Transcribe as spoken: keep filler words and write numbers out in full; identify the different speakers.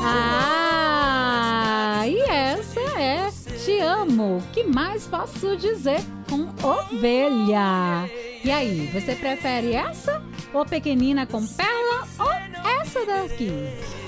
Speaker 1: Ah, e essa é Te Amo, que mais posso dizer com Ovelha. E aí, você prefere essa ou Pequenina com Pérola ou essa daqui?